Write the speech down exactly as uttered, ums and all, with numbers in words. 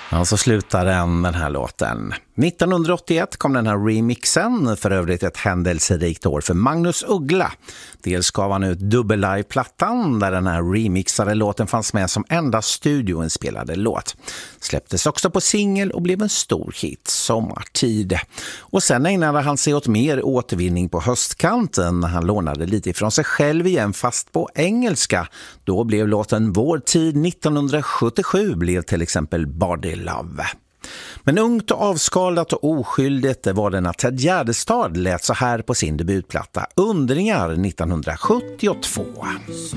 Ja, så slutar den, den här låten. nittonhundraåttioett kom den här remixen, för övrigt ett händelserikt år för Magnus Uggla. Dels gav han ut dubbel-live-plattan där den här remixade låten fanns med som enda studioinspelade låt. Släpptes också på singel och blev en stor hit, Sommartid. Och sen ägnade han sig åt mer återvinning på höstkanten när han lånade lite ifrån sig själv igen, fast på engelska. Då blev låten Vår tid nittonhundrasjuttiosju blev till exempel Body Love. Men ungt och avskalat och oskyldigt var det när Ted Gärdestad lät så här på sin debutplatta Undringar nittonhundrasjuttiotvå.